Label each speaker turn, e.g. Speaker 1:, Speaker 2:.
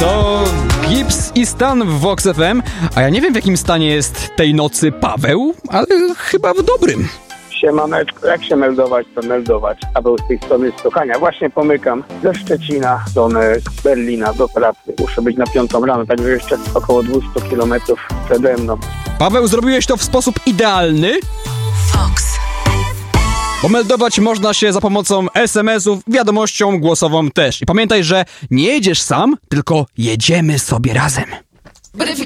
Speaker 1: To Gibbs i Stan w Vox FM, a ja nie wiem, w jakim stanie jest tej nocy Paweł, ale chyba w dobrym.
Speaker 2: Siemaneczko, jak się meldować, to meldować. Paweł z tej strony Stokania. Właśnie pomykam ze Szczecina do Berlina, do pracy. Muszę być na 5 rano, także jeszcze około 200 km przede mną.
Speaker 1: Paweł, zrobiłeś to w sposób idealny.
Speaker 3: Vox.
Speaker 1: Bo meldować można się za pomocą SMS-ów, wiadomością głosową też. I pamiętaj, że nie jedziesz sam, tylko jedziemy sobie razem.